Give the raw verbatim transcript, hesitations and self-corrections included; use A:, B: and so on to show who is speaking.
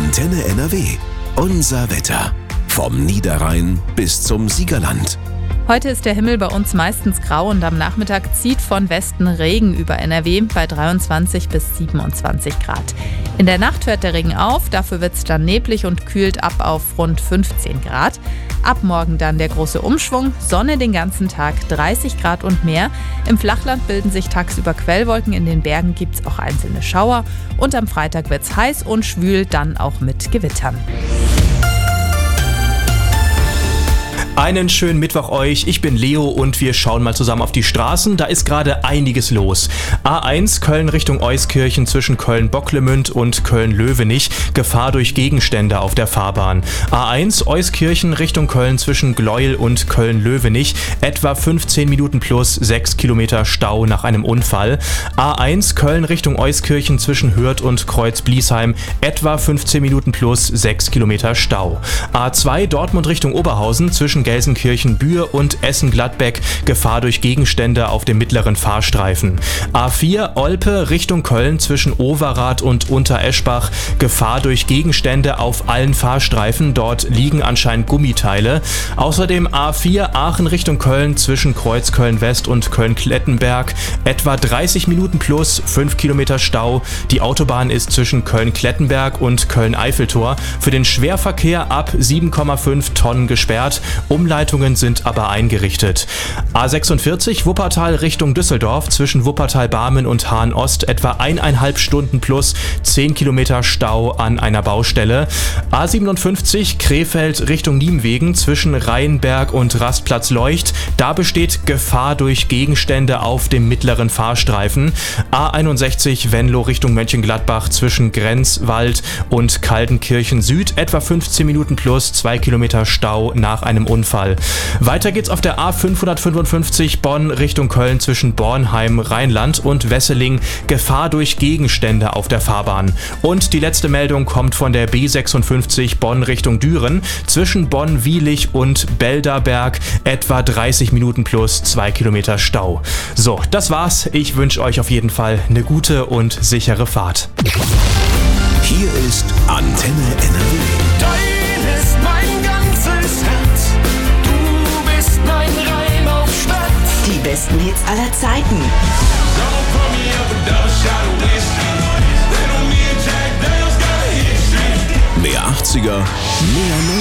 A: Antenne N R W. Unser Wetter. Vom Niederrhein bis zum Siegerland.
B: Heute ist der Himmel bei uns meistens grau und am Nachmittag zieht von Westen Regen über N R W bei dreiundzwanzig bis siebenundzwanzig Grad. In der Nacht hört der Regen auf, dafür wird es dann neblig und kühlt ab auf rund fünfzehn Grad. Ab morgen dann der große Umschwung, Sonne den ganzen Tag, dreißig Grad und mehr. Im Flachland bilden sich tagsüber Quellwolken, in den Bergen gibt es auch einzelne Schauer. Und am Freitag wird es heiß und schwül, dann auch mit Gewittern.
C: Einen schönen Mittwoch euch, ich bin Leo und wir schauen mal zusammen auf die Straßen. Da ist gerade einiges los. A eins Köln Richtung Euskirchen zwischen Köln-Bocklemünd und Köln-Löwenich. Gefahr durch Gegenstände auf der Fahrbahn. A eins Euskirchen Richtung Köln zwischen Gleuel und Köln-Löwenich. Etwa fünfzehn Minuten plus sechs Kilometer Stau nach einem Unfall. A eins Köln Richtung Euskirchen zwischen Hürth und Kreuz-Bliesheim. Etwa fünfzehn Minuten plus sechs Kilometer Stau. A zwei Dortmund Richtung Oberhausen zwischen Gelsenkirchen-Bühr und Essen-Gladbeck. Gefahr durch Gegenstände auf dem mittleren Fahrstreifen. A vier Olpe Richtung Köln zwischen Overath und Untereschbach. Gefahr durch Gegenstände auf allen Fahrstreifen. Dort liegen anscheinend Gummiteile. Außerdem A vier Aachen Richtung Köln zwischen Kreuzköln-West und Köln-Klettenberg. Etwa dreißig Minuten plus fünf Kilometer Stau. Die Autobahn ist zwischen Köln-Klettenberg und Köln-Eiffeltor für den Schwerverkehr ab sieben Komma fünf Tonnen gesperrt. Umleitungen sind aber eingerichtet. A sechsundvierzig Wuppertal Richtung Düsseldorf zwischen Wuppertal-Barmen und Hahn-Ost etwa eineinhalb Stunden plus zehn Kilometer Stau an einer Baustelle. A siebenundfünfzig Krefeld Richtung Nienwegen zwischen Rheinberg und Rastplatz Leucht. Da besteht Gefahr durch Gegenstände auf dem mittleren Fahrstreifen. A einundsechzig Venlo Richtung Mönchengladbach zwischen Grenzwald und Kaltenkirchen Süd etwa fünfzehn Minuten plus zwei Kilometer Stau nach einem Unfall. Weiter geht's auf der A fünfhundertfünfundfünfzig Bonn Richtung Köln zwischen Bornheim, Rheinland und Wesseling. Gefahr durch Gegenstände auf der Fahrbahn. Und die letzte Meldung kommt von der B sechsundfünfzig Bonn Richtung Düren zwischen Bonn-Wielich und Belderberg. Etwa dreißig Minuten plus zwei Kilometer Stau. So, das war's. Ich wünsche euch auf jeden Fall eine gute und sichere Fahrt.
A: Hier ist Antenne N R W.
D: Dein ist mein ganzes Herz. Du bist mein Reim auf Stadt.
E: Die besten Hits aller Zeiten.
A: Mehr achtziger, mehr